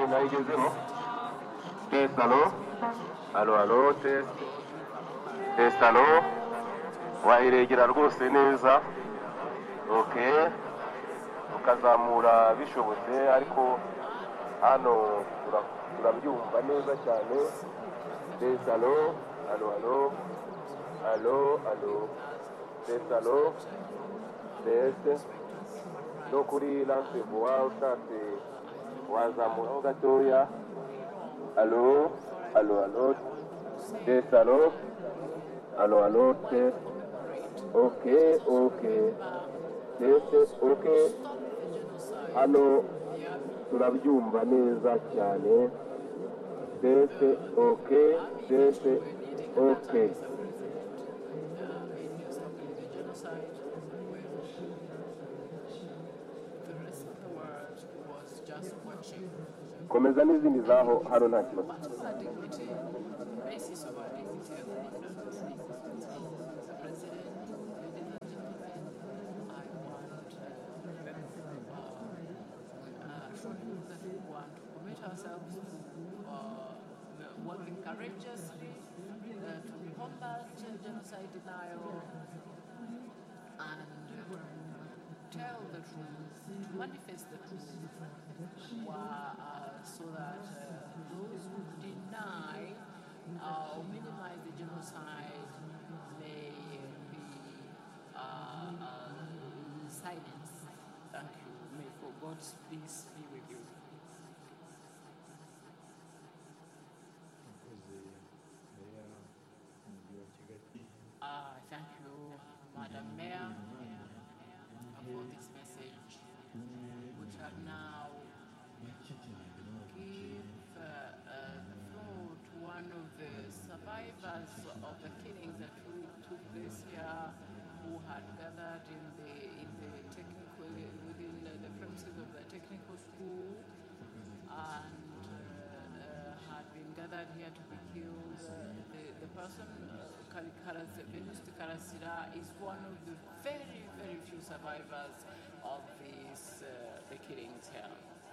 nayigezeho. Test, allo. Allo, test. Test, allo. Wayiregera rwose neza. Okay. Ukazamura bishobotse ariko hano turabyumva neza cyane. Test, allo. Allo. Test, allo. Test. No kuri lance voix ushatse wazamuraho gatoya. Allo. Test, allo. Test. Okay. Test, okay. Hano turabyumva neza cyane. Test, okay. Test, okay. Komeza n'izindi zaho hano nta kibazo. Working courageously to combat genocide denial and tell the truth, to manifest the truth, so that those who deny or minimize the genocide may be silenced. Thank you. May God's peace be with you. Thank you, Madam Mayor, for this message. We shall now give the floor to one of the survivors of the killings that took place here, who had gathered within the premises of the technical school, and had been gathered here to be killed. The person, Venuste Karasira, is one of the very, very few survivors of the killings here.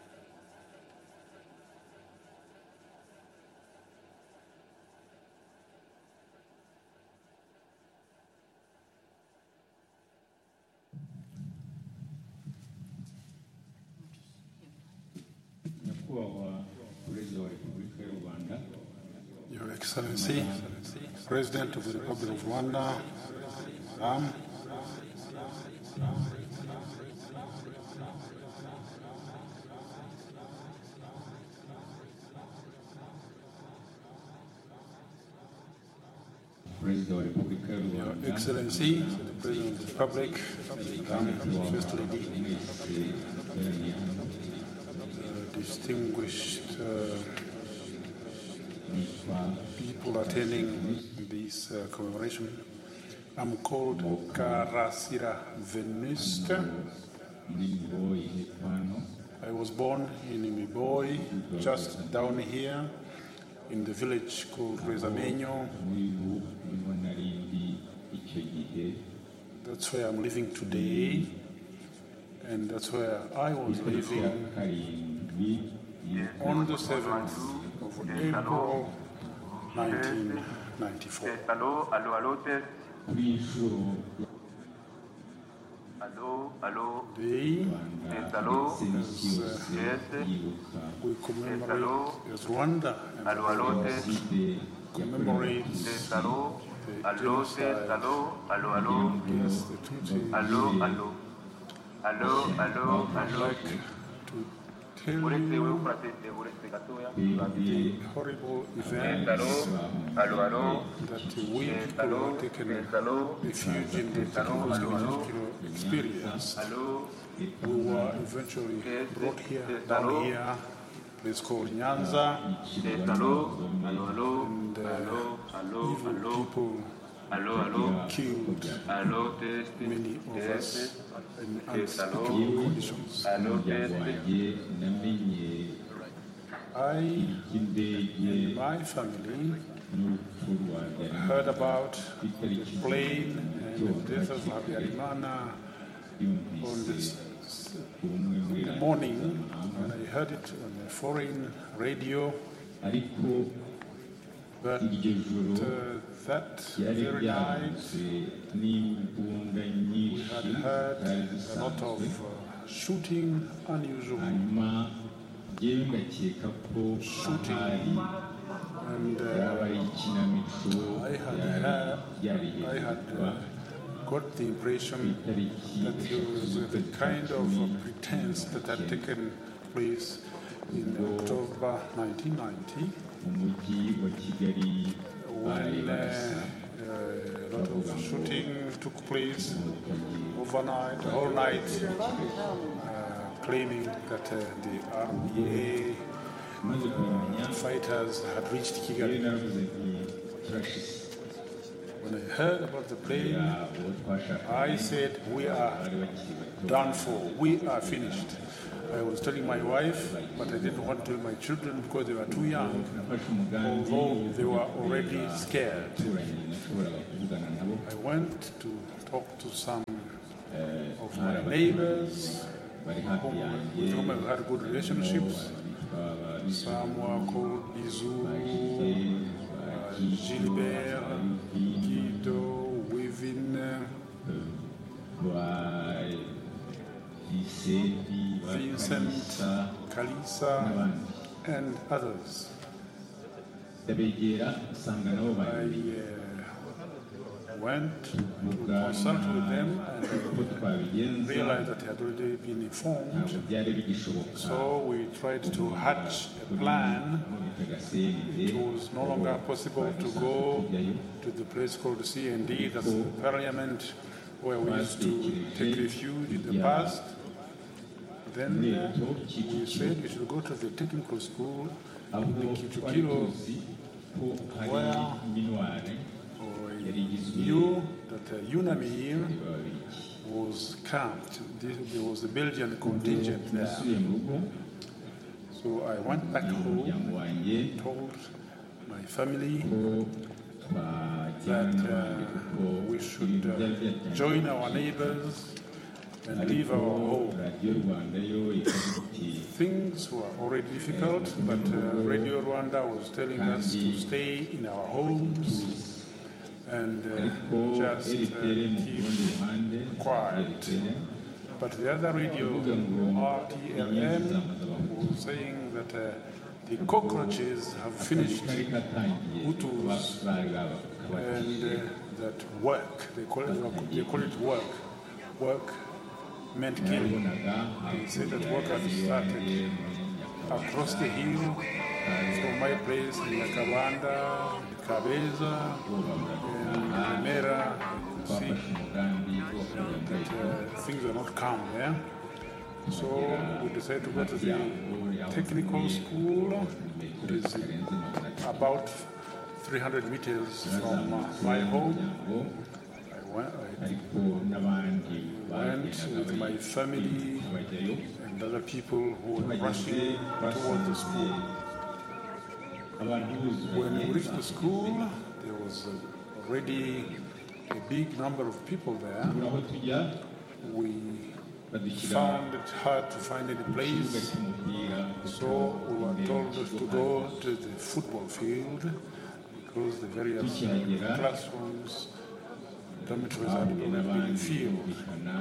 Your Excellency, President of the Republic of Rwanda, Your Excellency, the President of the Republic, First Lady, distinguished people attending this commemoration. I'm called Karasira Venuste. I was born in Miboi, just down here in the village called Rezamenyo. That's where I'm living today, and that's where I was living on the 7th of April 1994. Today, we commemorate, as Rwanda commemorates the genocide against the Tutsis. I'd like to tell you the horrible events that we people who have taken refuge in the technical school experience. We were eventually brought here, down here, a place called Nyanza, and evil people killed many of us in unspeakable conditions. I and my family heard about the plane and the death of Habyarimana on the morning when I heard it on a foreign radio, ariko but iryo joro that ryari very night ryaranzwe n'imbunda we nyinshi had zari heard a lot zisanzwe of shooting, unusual hanyuma njyewe ngakeka ko ahari and yaba ari ikinamico I had yarihezwa got the impression itariki that there was a kind of pretense that had taken place in October 1990 mu mujyi wa Kigali bari when barasa a lot of shooting took place overnight, the whole night, claiming that the RPA maze kubimenya fighters had reached rero Kigali. naravuze nti turashize When I heard about the plane, uwo twashakaga I said, we are bari bakiri bato done for, we are finished. I was telling my wife, but I didn't want to tell my children because they were too young, nafashe umugambi although they were already scared. w'abaturanyi nashoboraga kuvugana nabo I went to talk to some of my neighbors bari hafi yanjye with whom I had good relationships. bitwa Some were called Bizou, Gilbert, Guido, Wivin, ba Vincent, ba Vincent, Kalisa Kalisa, n'abandi and others. ndabegera usanga nabo I bari went to consult with them and uko twabigenza realized that they had already been informed. ntabwo byari bigishoboka So we tried to hatch a plan. bitaga CND It was no longer possible to go to the place called CND, that's the parliament where we used to take refuge in the past. Then we said we should go to the technical school aho in twari Kicukiro, tuzi ko hari where minuare or yari igizwe knew that UNAMIR n'ababiligi was camped. There was a Belgian contingent there. nasubiye mu rugo So I went back home, umuryango wanjye told my family ko that twajyana kuko we should byari byatangiye join our neighbors and leave our home. radiyo rwanda yo ikavuga iti Things were already difficult, but Radio Rwanda was telling us to stay in our homes and ariko just eritere mu keep rundi ruhande quiet. eritere But the other radio, RTLM, was saying that the cockroaches have finished kari katangiye Hutus bari and babakabashije that work, they call it work. Work meant killing. nabonaga They said that work had started across the hill from my place in Nyakabanda, Kabeza, and Remera. You could see twafashe umugambi wo kujya muri things are not calm there. So we decided to go to the technical school. It is about 300 meters from my home. I ariko n'abandi went bagendaga with my family bajyayo and other people who were rushing towards the school. abantu When we buzuranye reached the school, there was already a big number of people there. aho tujya We badushyira found it hard to find any ikibuga place, cy'umupira so we were told to go to the football field because the various tukihagera classrooms, dormitories had twahuye already been n'abandi filled. kumvikana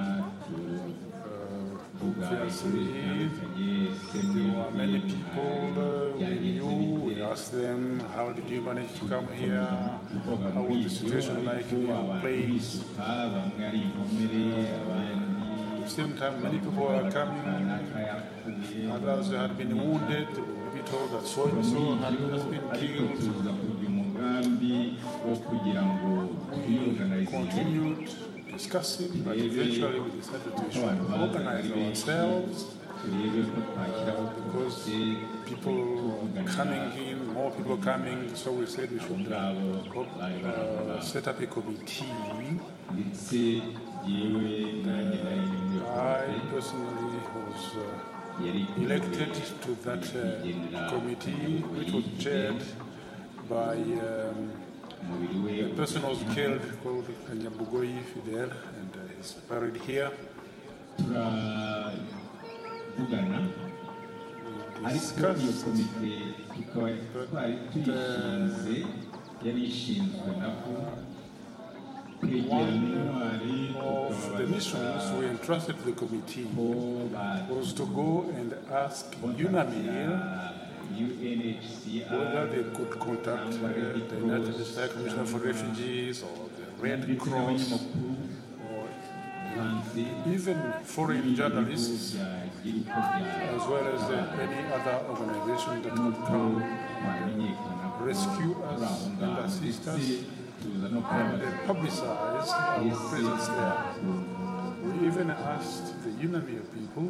tuvuga Obviously, ibintu bitandukanye there were many people we knew. We asked them, how did you manage to come here? How was the situation like in your place? bamwe ari inkomere abandi At the same time, many people were coming. kanaka yapfuye Others had been wounded. We told that so and so had been ariko killed. tuza kugira umugambi wo kugira ngo twiyorganize Continued discussing, but eventually we decided we should organize ourselves turebe ko twashyiraho because people coming in, more people coming. So we said we should set up a committee. ndetse yewe nanjye nari muri I personally was yari elected to that committee, which was chaired by umubiri we a person who was killed called Kanyabugoyi Fidel, and he's buried here. turavugana We ariko iyo discussed komite tukaba twari tuyishinze yari ishinzwe nako kwegera intwari of the missions we entrusted the committee was to go and ask UNAMIR whether they could contact the United States Commission for Refugees or the Red Cross or even foreign journalists, as well as any other organization that could come rescue us and assist us and publicize our presence there. We even asked the UNAMIR people,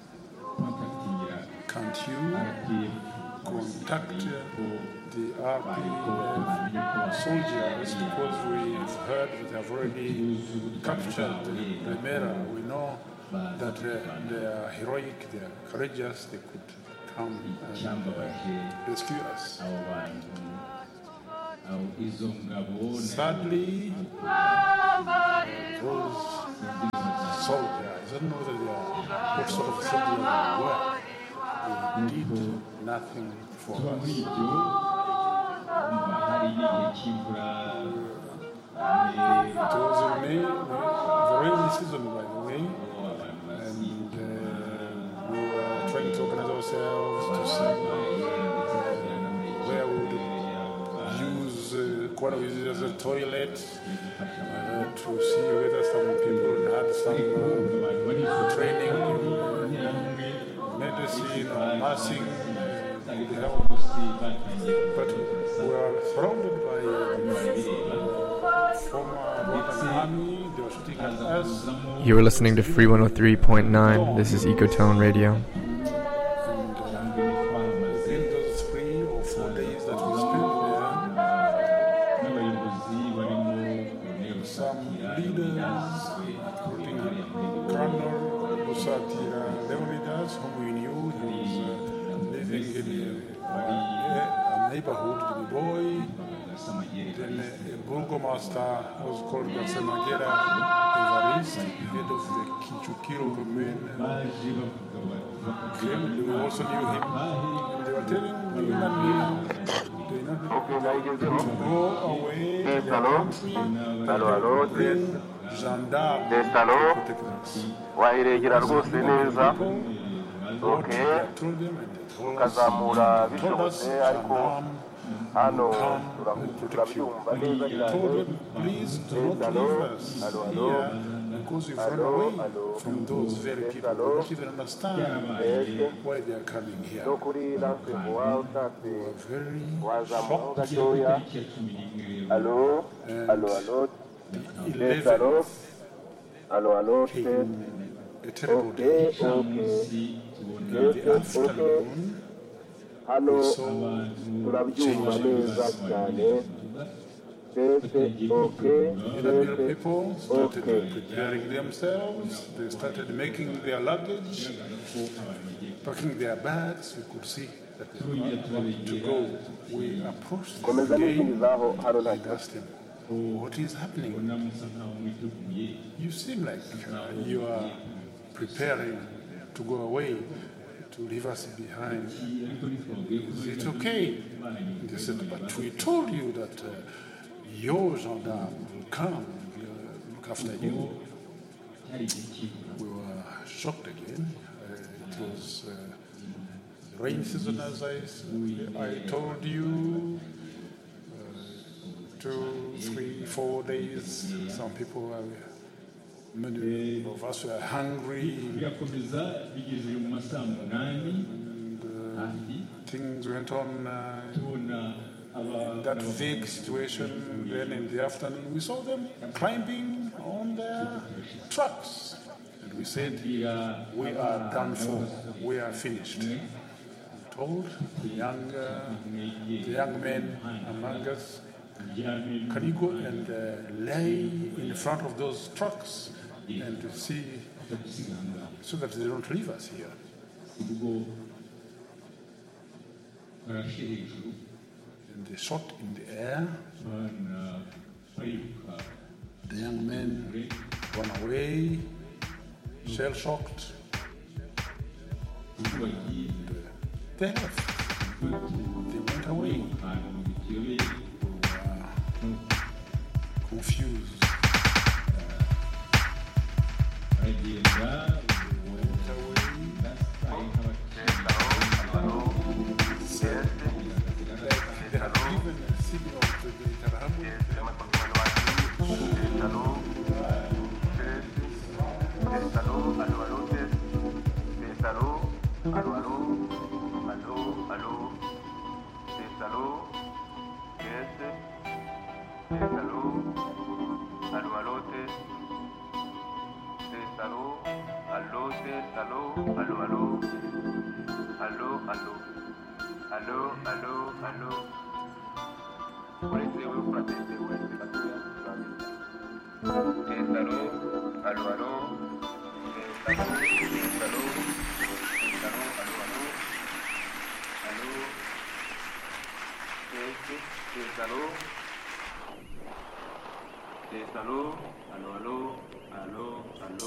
can't you contact the RPF soldiers, because we've heard that they have already captured Remera. We know that they are heroic, they are courageous, they could come and rescue us. Sadly, those soldiers, I don't know whether they are, what sort of soldiers they were. They did nothing for us. It was in May, the rainy season, by the way, and we were trying to organize ourselves to see where we would use Kwara as a toilet, to see whether some people had some training in medicine or nursing could help. But we were surrounded by former Rwandan army. They were shooting at us. You are listening to Free 103.9. This is Ecotone Radio. And in those 3 or 4 days that we spent there, some leaders, including Colonel Lusatira Leonidas, whom we knew, he was living in a neighborhood, the boy. Then a burgomaster was called Gasemagera Evariste, head of the Kinchukiro commune. We also knew him. And they were telling the UNAMIR to go away to their country and bring gendarmes to protect us. wayiregera rwose neza ukazamura bishobotse ariko hano turabyumva neza cyane. Please do not leave us here because we've run away from those very people who don't even understand why they are coming here. no kuri ransevuwa ushatse Very wazamuka shocked. gatoya. Alo, alo, alo, yes, alo, alo, alo, Came a terrible day. In the afternoon, hano we saw turabyumva neza cyane. the people started preparing themselves. They started making their luggage, packing their bags. We could see that they were about to go. We approached them komeza again n'ikinizaho hano nta and asked them, what is happening? You seem like you are preparing to go away, to leave us behind. Is it okay? They said, but we told you that your gendarme will come and look after you. We were shocked again. It was rain season, as I told you. 2, 3, 4 days. Some people were, many of us were hungry. Things went on in that vague situation. Then in the afternoon, we saw them climbing on their trucks. And we said, we are done for. We are finished. We told the young men among us, can you go and lay in front of those trucks and to see so that they don't leave us here? And they shot in the air. The young men ran away, shell-shocked. They left. They went away. ahantu mu bikiyobeye Confused. bagenda Went away. basaye nk'abakiriya They had even a signal to the Interahamwe. Aló, aló, aló, aló.